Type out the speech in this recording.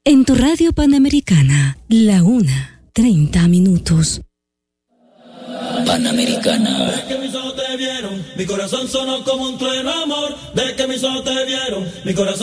En tu radio Panamericana, la 1:30. Panamericana. Desde que mis ojos te vieron, mi corazón sonó como un trueno, amor. Desde que mis ojos te vieron, mi corazón